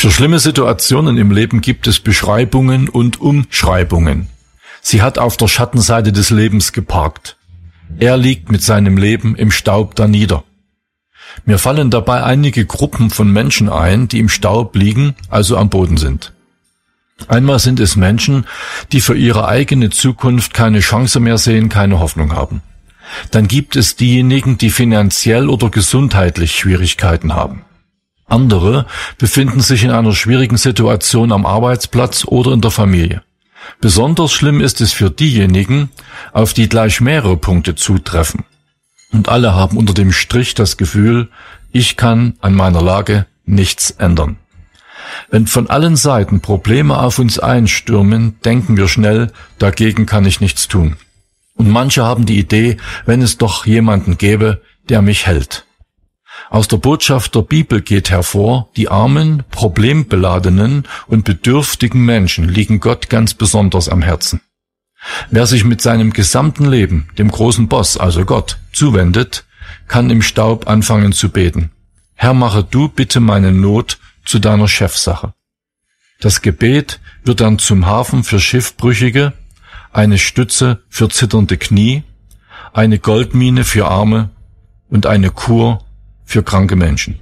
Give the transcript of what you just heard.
Für schlimme Situationen im Leben gibt es Beschreibungen und Umschreibungen. Sie hat auf der Schattenseite des Lebens geparkt. Er liegt mit seinem Leben im Staub danieder. Mir fallen dabei einige Gruppen von Menschen ein, die im Staub liegen, also am Boden sind. Einmal sind es Menschen, die für ihre eigene Zukunft keine Chance mehr sehen, keine Hoffnung haben. Dann gibt es diejenigen, die finanziell oder gesundheitlich Schwierigkeiten haben. Andere befinden sich in einer schwierigen Situation am Arbeitsplatz oder in der Familie. Besonders schlimm ist es für diejenigen, auf die gleich mehrere Punkte zutreffen. Und alle haben unter dem Strich das Gefühl, ich kann an meiner Lage nichts ändern. Wenn von allen Seiten Probleme auf uns einstürmen, denken wir schnell, dagegen kann ich nichts tun. Und manche haben die Idee, wenn es doch jemanden gäbe, der mich hält. Aus der Botschaft der Bibel geht hervor, die armen, problembeladenen und bedürftigen Menschen liegen Gott ganz besonders am Herzen. Wer sich mit seinem gesamten Leben dem großen Boss, also Gott, zuwendet, kann im Staub anfangen zu beten. Herr, mache du bitte meine Not zu deiner Chefsache. Das Gebet wird dann zum Hafen für Schiffbrüchige, eine Stütze für zitternde Knie, eine Goldmine für Arme und eine Kur für kranke Menschen.